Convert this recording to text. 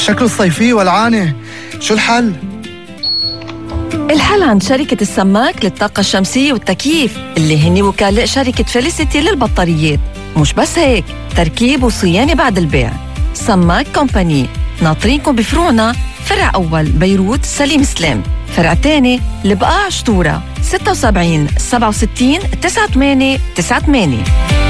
شكله الصيفية والعانة. شو الحل؟ الحل عند شركة السماك للطاقة الشمسية والتكييف اللي هني وكلاء شركة فيليسيتي للبطاريات. مش بس هيك، تركيب وصيانة بعد البيع. سماك كومباني، ناطرينكم بفروعنا: فرع أول بيروت سليم سلام، فرع تاني البقاع شطورة 76 67 98 98.